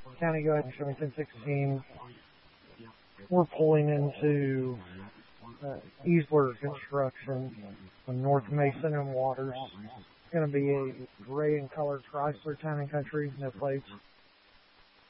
County, go ahead and show me 1016. We're pulling into eastward construction on North Mason and Waters. It's going to be a gray and colored Chrysler Town and Country, no plates.